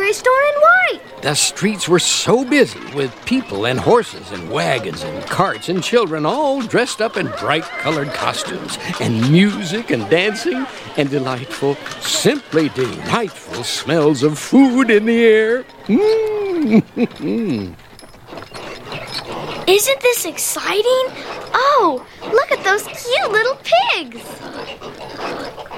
grocery store in white. The streets were so busy with people and horses and wagons and carts and children all dressed up in bright-colored costumes and music and dancing and delightful, simply delightful smells of food in the air. Isn't this exciting? Oh, look at those cute little pigs.